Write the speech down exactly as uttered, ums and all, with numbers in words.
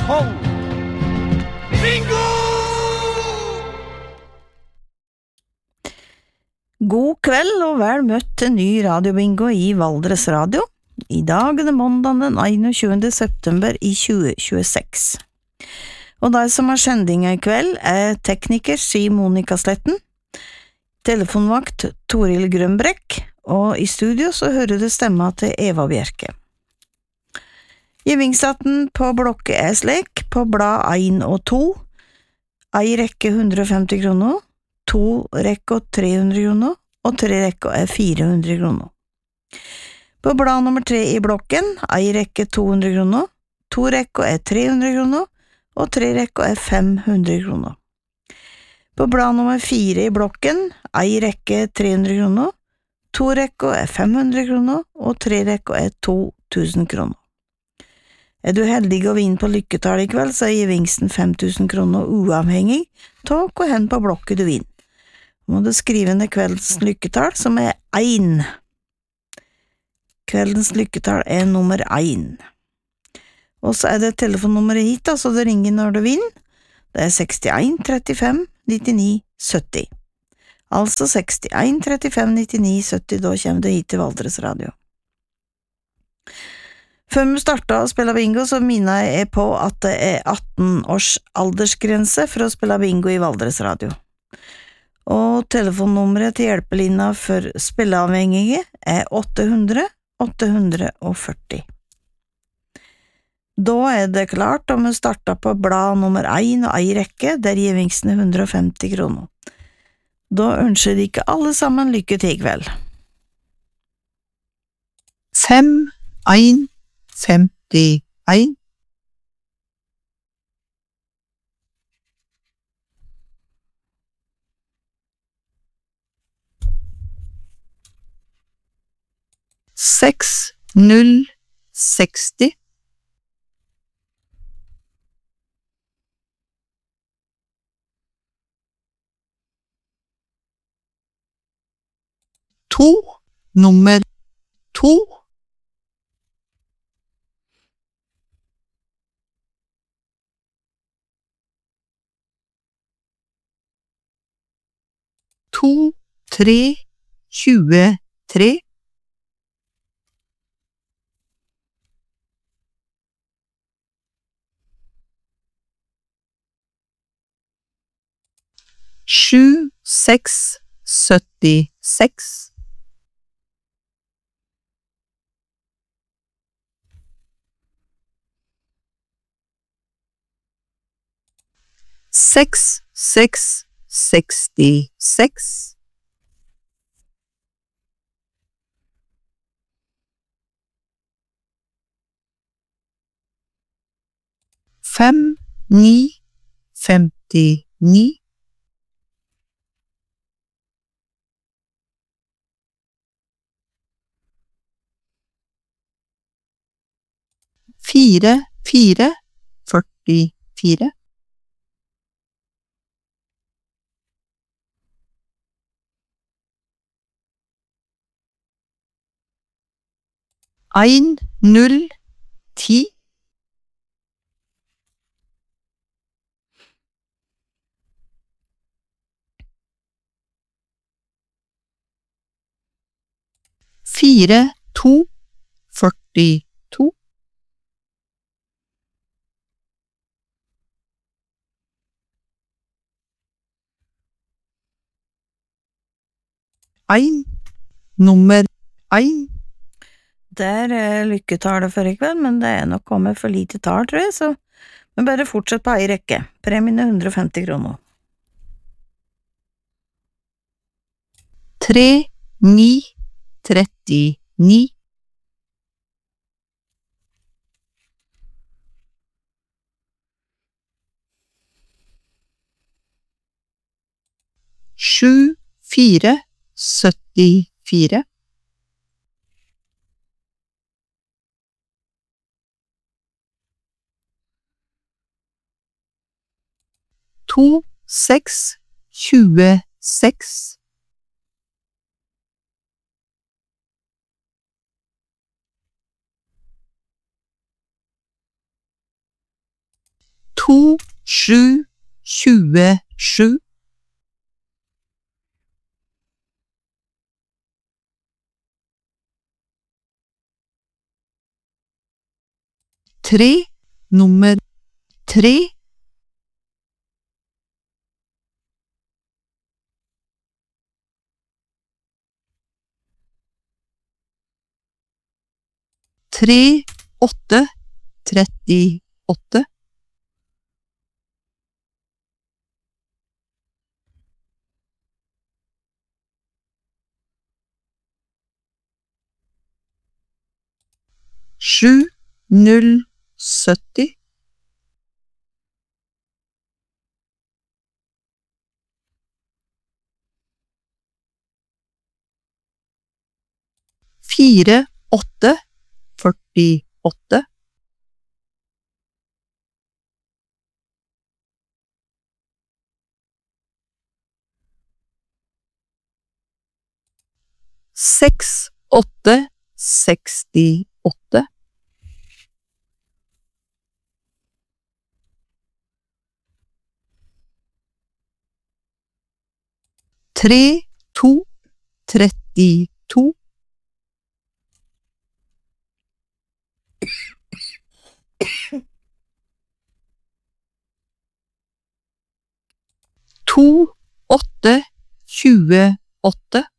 tolv. Bingo! God kveld og vel møtt til ny radiobingo i Valdres Radio. I dag er det måndag den einogtjuende september i tjue tjueseks. Og de som har sendinga i kveld er tekniker Si Monica Sletten, telefonvakt Toril Grønbrekk, og i studio så hører du stemma til Eva Bjerke. Givingstaten på blokke er slik, på blad én og to, ei rekke hundre og femti kroner, to rekker tre hundre kroner, og tre rekker er fire hundre kroner. På blad nummer tre i blokken, ei rekke to hundre kroner, to rekker er tre hundre kroner, og tre rekker er fem hundre kroner. På blad nummer fire i blokken, ei rekke tre hundre kroner, to rekker er fem hundre kroner, og tre rekker er to tusen kroner. Er du heldig å vinne på lykketall i kveld, så er gevinsten fem tusen kroner uavhengig av hvor hen på blokket du vinner. Må du skrive ned kveldens lykketall, som er én. Kveldens lykketall er nummer én. Og så er det telefonnummeret hit, da, så du ringer når du vinner. Det er sekstien trettifem nittini sytti. Altså sekstien trettifem nittini sytti, da kommer du hit til Valdres Radio. Før vi startet å spille bingo, så minner jeg på at det er atten års aldersgrense for å spille bingo i Valdres Radio. Og telefonnummeret til hjelpelinja for spilleavhengige er åtte hundre åtte hundre førti. Da er det klart om vi starter på blad nummer én og ei rekke, der givingsen er hundre og femti kroner. Da ønsker de ikke alle sammen lykke til i kveld. Fem, ein, femti, ein. Seks, null, seksti. To, nummer to. To, tre, tjuetre. Sju, seks, syttiseks. Seks, seks, sekstiseks. Fem, ni, femtini. Fire, fire, førtifire. Ein, null, ti. Fire, to, førtito. Ein, nummer ein. Der er lykketallet for i kveld, men det er nok kommet for lite tall, tror jeg, så vi bare fortsett på ei rekke. Premien er hundre og femti kroner. Tre, ni, trettini. Sju, fire, syttifire. To, seks, tjueseks. to sju tjuesju. Tre, nummer tre. Tre, åtte, trettiåtte. Sju, null, sytti. Fire, åtte, førtiåtte. Seks, åtte, sekstiåtte. Tre, to, trettito. To, åtte, tjueåtte.